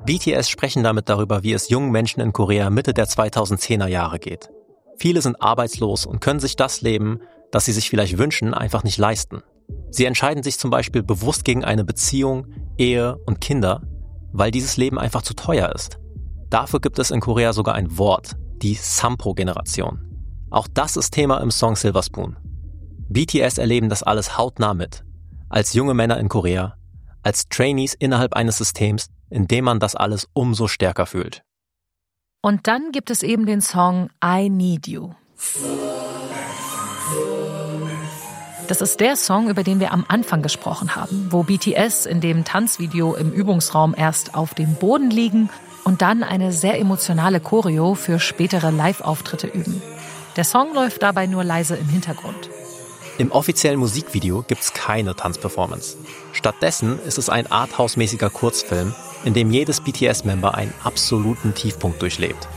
BTS sprechen damit darüber, wie es jungen Menschen in Korea Mitte der 2010er Jahre geht. Viele sind arbeitslos und können sich das Leben, das sie sich vielleicht wünschen, einfach nicht leisten. Sie entscheiden sich zum Beispiel bewusst gegen eine Beziehung, Ehe und Kinder, weil dieses Leben einfach zu teuer ist. Dafür gibt es in Korea sogar ein Wort, die Sampo-Generation. Auch das ist Thema im Song Silver Spoon. BTS erleben das alles hautnah mit. Als junge Männer in Korea, als Trainees innerhalb eines Systems, in dem man das alles umso stärker fühlt. Und dann gibt es eben den Song I Need You. Das ist der Song, über den wir am Anfang gesprochen haben, wo BTS in dem Tanzvideo im Übungsraum erst auf dem Boden liegen und dann eine sehr emotionale Choreo für spätere Live-Auftritte üben. Der Song läuft dabei nur leise im Hintergrund. Im offiziellen Musikvideo gibt's keine Tanzperformance. Stattdessen ist es ein Arthouse-mäßiger Kurzfilm, in dem jedes BTS-Member einen absoluten Tiefpunkt durchlebt.